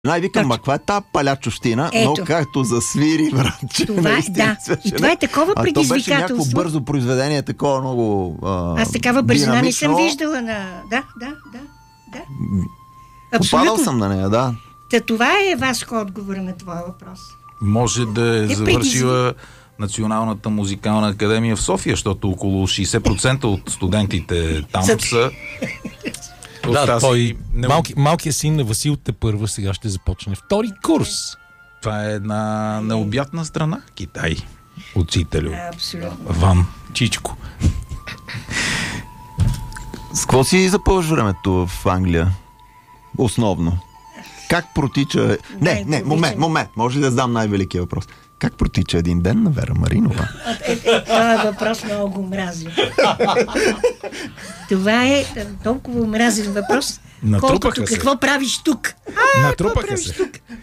Най-викам, каква е тази палячущина, но както засвири, братче. Това е, да. И това е такова предизвикателство. А то беше някакво бързо произведение, такова много аз такава бързина не съм виждала на... Да. Попадал съм на нея, да. Това е Васко отговора на твоя въпрос. Може да е завършила Националната музикална академия в София, защото около 60% от студентите там са... Да, малкият син на Васил тепърва сега ще започне втори курс. Това е една необятна страна, Китай. Учителю. Абсолютно. Ван Чичко. С какво си запълваш времето в Англия? Основно. Как протича... Не, момент. Може ли да задам най-великия въпрос? Как протича един ден на Вера Маринова? Това е въпрос много мрази. Това е толкова мразен въпрос, колкото какво правиш тук. Натрупаха се.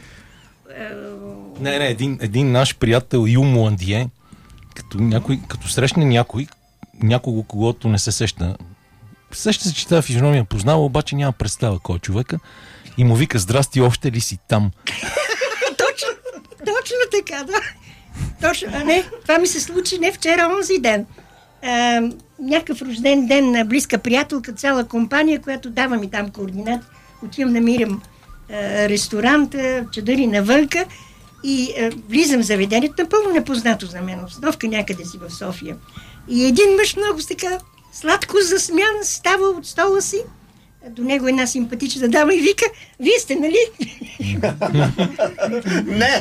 Не, един наш приятел Юмо Андие, като срещне някого, когото не се сеща се, че тази физиономия познава, обаче няма представа кой е човека и му вика: здрасти, още ли си там? Точно така, да. Точно, това ми се случи не вчера, онзи ден. Някакъв рожден ден на близка приятелка, цяла компания, която дава ми там координати. Отивам, намирам ресторант, чадъри навънка и влизам в заведението, напълно непознато за мен, обстановка някъде си в София. И един мъж много така сладко засмян става от стола си, до него една симпатична дама и вика: вие сте, нали? Не!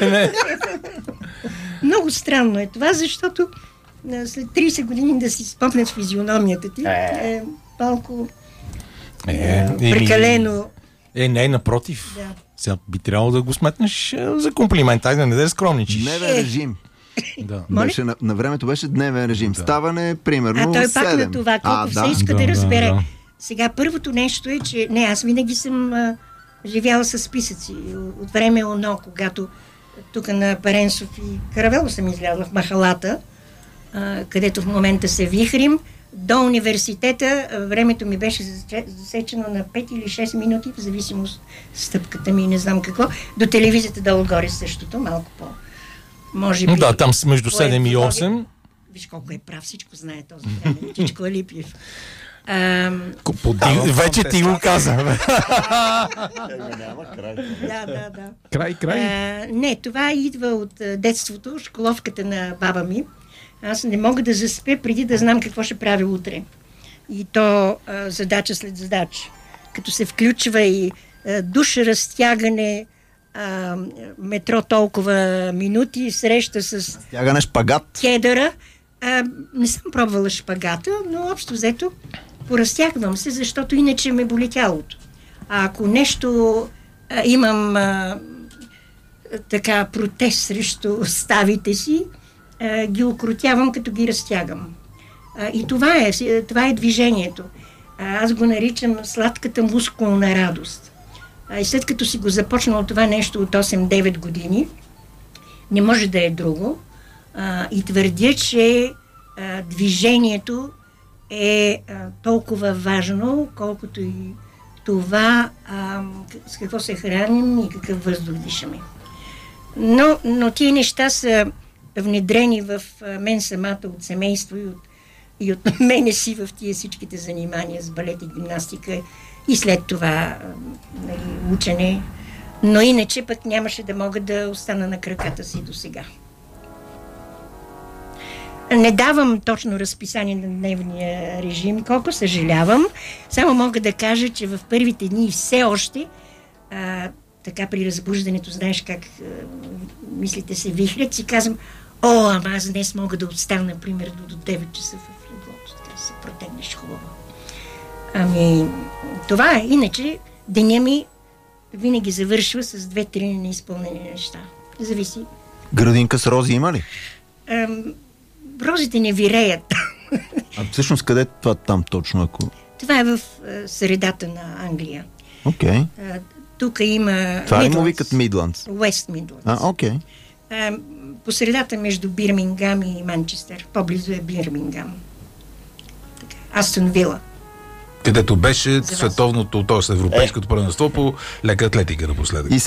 Много странно е това, защото след 30 години да си спомнят физиономията ти е малко прекалено. Не, напротив. Да. Сега би трябвало да го сметнеш за комплимент. Айде, не да скромничиш. Дневен режим. Да. Беше, на времето беше дневен режим. Да. Ставане, примерно, той 7. пак на това, колко все иска да разбере. Да. Сега първото нещо е, че аз винаги съм живяла с списъци. От време оно, когато тук на Паренсов и Каравело съм излязла в махалата, където в момента се вихрим, до университета времето ми беше засечено на 5 или 6 минути, в зависимост стъпката ми и не знам какво. До телевизията долу-горе същото, малко по... Може би... Да, там между 7 и 8. Виж колко е прав, всичко знае този време. Чичко Алипиев. Вече ти го каза. Няма край. Да. Край. Не, това идва от детството, школовката на баба ми. Аз не мога да заспя преди да знам какво ще правя утре. И то задача след задача. Като се включва и душ, разтягане, метро толкова минути, среща с... Стягане шпагат. Кедъра. Не съм пробвала шпагата, но общо взето поразтягвам се, защото иначе ме боли тялото. А ако нещо имам така протест срещу ставите си, ги укротявам, като ги разтягам. И това е движението. Аз го наричам сладката мускулна радост. И след като си го започнал това нещо от 8-9 години, не може да е друго. И твърдя, че движението е толкова важно, колкото и това с какво се храним и какъв въздух дишаме. Но тия неща са внедрени в мен самата от семейство и от мене си в тия всичките занимания с балет и гимнастика и след това учене. Но иначе пък нямаше да мога да остана на краката си до сега. Не давам точно разписание на дневния режим, колко съжалявам. Само мога да кажа, че в първите дни все още така при разбуждането, знаеш как мислите се вихрят, си казвам: ама аз днес мога да остана, например, до 9 часа в леглото, така се протегнеш хубаво. Това е. Иначе деня ми винаги завършва с 2-3 неизпълнени неща. Зависи. Градинка с рози има ли? Розите не виреят. А всъщност къде е това там точно? Ако... Това е в средата на Англия. Окей. Тук има... Това ли му викат Мидландс? Уест Мидландс. Окей. По средата между Бирмингам и Манчестър. По-близо е Бирмингам. Астон Вила. Където беше световното, т.е. европейското първенство по лека атлетика напоследък.